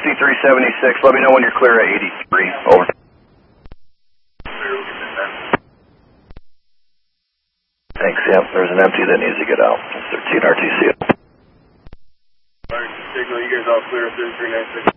RC376, let me know when you're clear at 83. Over. Thanks, yep, there's an empty that needs to get out. 13 RTC. Signal, you guys all clear at 3396.